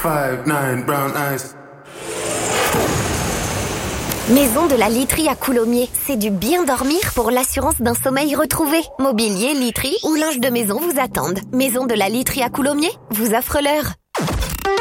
5'9", brown eyes. Maison de la Literie à Coulommiers, c'est du bien dormir pour l'assurance d'un sommeil retrouvé. Mobilier, literie ou linge de maison vous attendent. Maison de la Literie à Coulommiers vous offre l'heure.